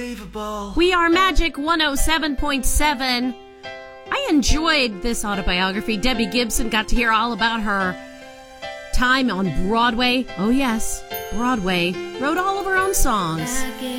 unbelievable. We are Magic 107.7. I enjoyed this autobiography. Debbie Gibson got to hear all about her time on Broadway. Oh yes, Broadway. Wrote all of her own songs.